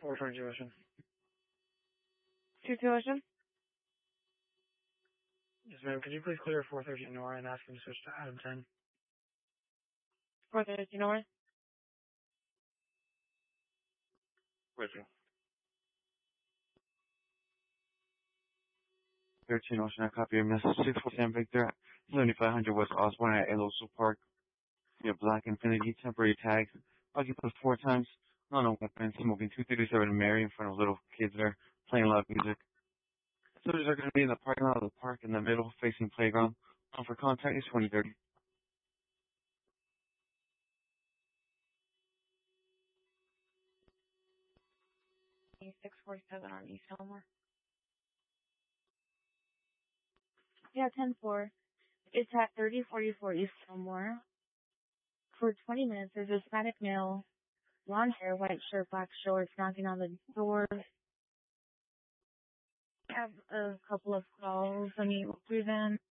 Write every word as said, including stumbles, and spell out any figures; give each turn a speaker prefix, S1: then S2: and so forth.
S1: four twenty-two Ocean.
S2: two two Ocean?
S1: Yes, ma'am. Could you please clear four thirteen Nora and ask him to switch to Adam ten?
S2: four thirteen North?
S1: Switching.
S3: thirteen Ocean, I copy your message. six four Sam Victor, seventy-five hundred West Osborne at Elosu Park. Your Black Infinity, temporary tags. Occupied four times. No, no weapons. Smoking two thirty-seven Mary in front of little kids there, playing loud music. Soldiers are going to be in the parking lot of the park in the middle, facing playground. Um, for contact is twenty thirty.
S2: six forty-seven on East Elmore. Yeah, ten four. It's at thirty forty-four East Elmore. For twenty minutes, there's a Hispanic male, blonde hair, white shirt, black shorts, knocking on the door. I have a couple of calls. Let me look through them.